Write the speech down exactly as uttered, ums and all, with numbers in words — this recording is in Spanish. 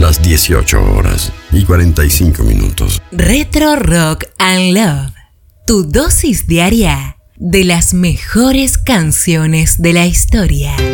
las dieciocho horas y cuarenta y cinco minutos. Retro Rock and Love, tu dosis diaria de las mejores canciones de la historia.